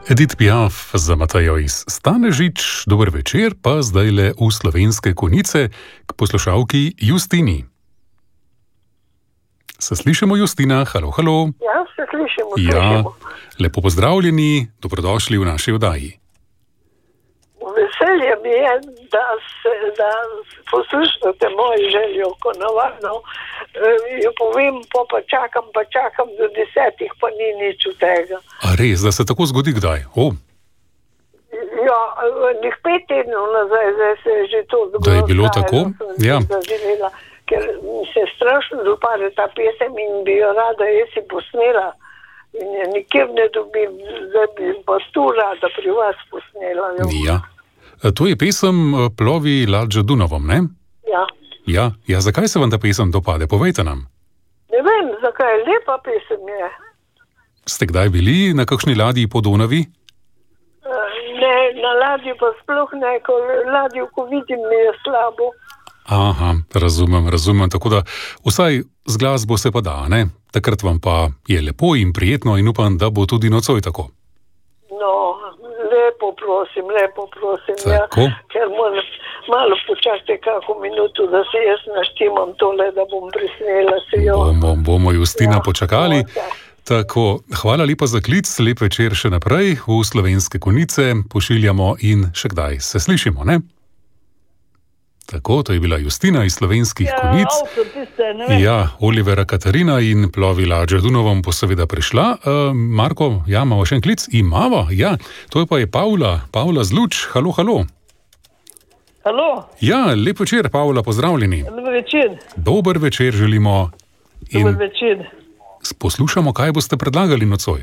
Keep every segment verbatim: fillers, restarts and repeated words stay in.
Edith Piaf za Matejo iz Stanežič, dober večer, pa zdajle v Slovenske Konjice k poslušalki Justini. Se slišimo, Justina? Halo, halo. Ja, se slišimo. Ja, slišimo. lepo pozdravljeni, dobrodošli v naši oddaji. Veselje mi je, da, se, da poslušate mojo željo, ko navadno jo povem, pa, pa čakam, pa čakam do desetih, pa ni nič od tega. A res, da se tako zgodi kdaj? O. Ja, njih pet tednov nazaj, zdaj se je že to zgodilo. Da je bilo tako? Ja. Zaživela, ker mi se strašno dopade ta pesem in bi jo rada jaz si posnela. In je nikjer ne dobim, zdaj bi pa tu rada pri vas posnela. Jo. Ja. To je pesem Plovi ladjo Dunavom, ne? Ja. Ja, ja, zakaj se vam ta pesem dopade? Povejte nam. Ne vem, zakaj, lepa pesem je. Ste kdaj bili na kakšni ladji po Donavi? Ne, na ladji pa sploh ne, ko ladjo, ko vidim, mi je slabo. Aha, razumem, razumem, tako da vsaj z glasbo se pa da, ne? Takrat vam pa je lepo in prijetno in upam, da bo tudi nocoj tako. No, lepo prosim, lepo prosim, tako. Ja, ker moram malo počakati kako minuto, da se jaz naštimam tole, da bom prisnela se jo. Bomo, bomo Justina Ja, počakali. no, ja. Tako, hvala lepa za klic, lep večer še naprej v Slovenske Konjice, pošiljamo in še kdaj se slišimo, ne? Tako, to je bila Justina iz Slovenskih Ja, Konjic. avto tiste, ne vem. Ja, Olivera Katarina in Plovi ladjo Dunavom bo seveda prišla. Uh, Marko, ja, imamo še en klic? Imamo, ja. To je pa je Pavla, Pavla Zluč. Halo, halo. Halo, Ja, lep večer, Pavla, pozdravljeni. dober večer, Dober večer želimo in dober večer. poslušamo, kaj boste predlagali nocoj.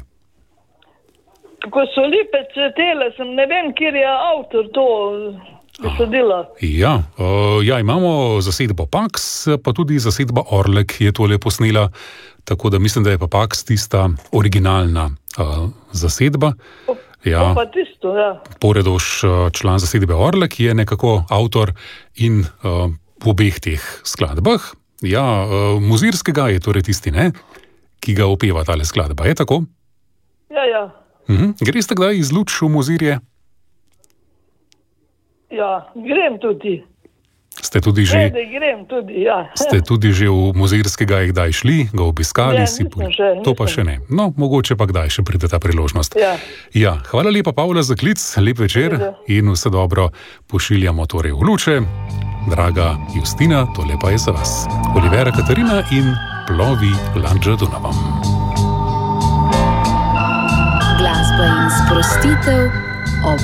Ko so lipe cvetele, sem ne vem, kjer je avtor to besedila. Ja, uh, ja, imamo zasedbo Pax, pa tudi zasedba Orlek je tole posnela, tako da mislim, da je pa Pax tista originalna uh, zasedba. Ja, Pa tisto, ja. Poredoš, uh, član zasedbe Orlek, je nekako avtor in uh, v obeh teh skladbah. Ja, uh, Mozirskega je torej tisti, ne, ki ga opeva tale skladba, je tako? Ja, ja. Mhm. Greste kdaj iz Luč v Mozirje? Ja, grem tudi. Ste tudi že... Ne, da grem tudi, ja. Ste tudi že v Mozirskega kdaj šli, ga obiskali? Ne, si nisem še, To pa nisem. še ne. No, mogoče pa kdaj še pride ta priložnost. Ja. Ja, hvala lepa, Pavla, za klic, lep večer Seveda. in vse dobro pošiljamo torej v Luče. Draga Justina, tole pa je za vas. Olivera Katarina in Plovi ladjo Dunavom. Glasba in sprostitev ob